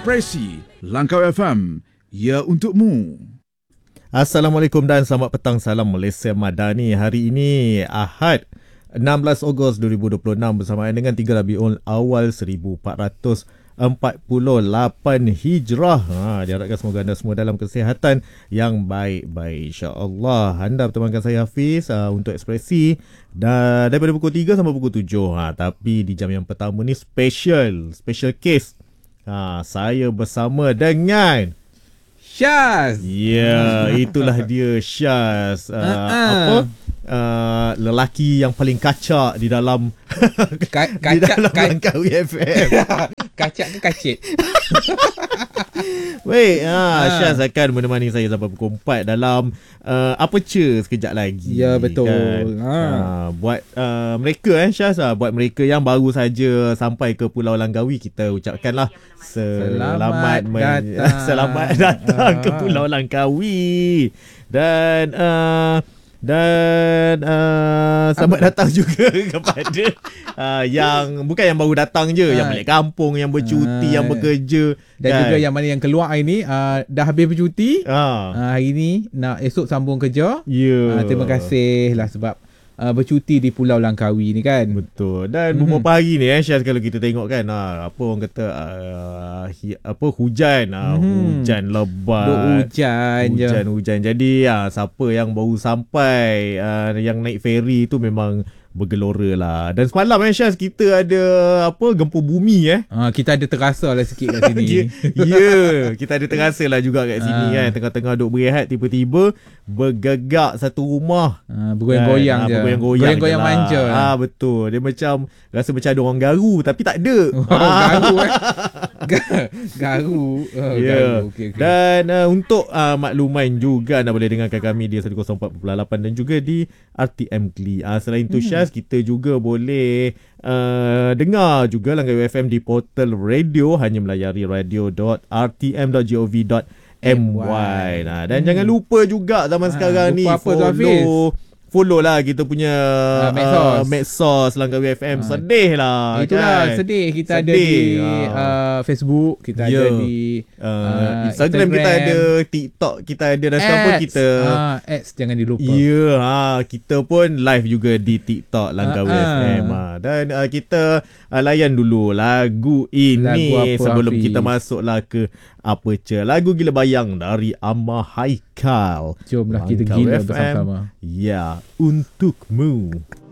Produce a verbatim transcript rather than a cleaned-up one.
Ekspresi Langkawi F M, ya untukmu. Assalamualaikum dan selamat petang. Salam Malaysia Madani. Hari ini Ahad enam belas Ogos dua ribu dua puluh enam bersamaan dengan tiga Rabiul Awal seribu empat ratus empat puluh lapan Hijrah. Ha, diharapkan semoga anda semua dalam kesihatan yang baik-baik, insya-Allah. Anda bertemankan saya Hafiz uh, untuk Ekspresi dan daripada pukul tiga sampai pukul tujuh. Ha, tapi di jam yang pertama ni special, special case. Ha, saya bersama dengan Syaz. Ya, yeah, itulah dia Syaz. Uh, uh-uh. Apa? Uh, lelaki yang paling kacak di dalam Ka- kacak, di dalam ka- Langkawi F M. Kacak ke kacit? Wait, ha, ha. Syaz akan menemani saya sampai pukul empat dalam uh, Aperture sekejap lagi. Ya, betul. Kan? Ha. Ha, buat uh, mereka eh Syaz, ha, buat mereka yang baru saja sampai ke Pulau Langkawi, kita ucapkanlah selamat, selamat men- datang, selamat datang ha. ke Pulau Langkawi. Dan uh, Dan uh, selamat Apa? datang juga kepada uh, yang bukan yang baru datang je, ha. yang balik kampung, yang bercuti, ha. yang bekerja, dan kan? juga yang mana yang keluar hari ni uh, dah habis bercuti, ha. uh, hari ni nak esok sambung kerja. Yeah. Uh, terima kasih lah sebab Uh, bercuti di Pulau Langkawi ni kan. Betul. Dan mm-hmm. beberapa hari ni eh Syaz, kalau kita tengok kan, ha, apa orang kata uh, hi, apa hujan, ha, mm-hmm. hujan lebat. Duk hujan je. Hujan-hujan. Jadi ha, siapa yang baru sampai uh, yang naik feri tu memang bergelora lah. Dan semalam eh Syaz, kita ada apa gempa bumi eh. Ha, kita ada terasa lah sikit kat sini. Ya, yeah, kita ada terasa lah juga kat sini ha. kan. Tengah-tengah duk berehat, tiba-tiba bergegak satu rumah. Ha, bergoyang-goyang kan? je. Ha, bergoyang-goyang Goyang-goyang je lah. manja. Ah, betul. Dia macam rasa macam ada orang garu tapi tak ada. Oh, garu eh. Garu. Oh, yeah. garu. Okay, okay. Dan uh, untuk uh, makluman juga anda boleh dengarkan kami di seratus empat perpuluhan lapan dan juga di R T M Glee. Uh, selain tu hmm. Syaz, kita juga boleh uh, dengar juga Langkawi F M di portal radio, hanya melayari radio dot r t m dot gov dot m y. Nah, dan hmm. jangan lupa juga zaman ha, sekarang ni follow follow lah kita punya uh, medsos. Uh, medsos Langkawi F M. Ha. Sedih lah. Itulah kan? sedih. Kita sedih. ada di ha. uh, Facebook, kita yeah. ada di uh, uh, Instagram, Instagram, kita ada TikTok, kita ada dan sekarang pun kita uh, ads jangan dilupa. Ya, yeah, ha, kita pun live juga di TikTok Langkawi uh, F M. Ha. Dan uh, kita uh, layan dulu lagu ini lagu sebelum Hafiz. Kita masuklah ke Aperture. Lagu Gila Bayang dari Amma Haikal. Jomlah kita gila bersama-sama. Ya, untukmu.